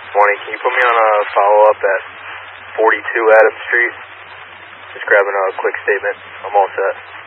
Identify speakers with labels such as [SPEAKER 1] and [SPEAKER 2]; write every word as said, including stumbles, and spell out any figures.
[SPEAKER 1] Morning, can you put me on a follow-up at forty-two Adams Street? Just grabbing a quick statement. I'm all set.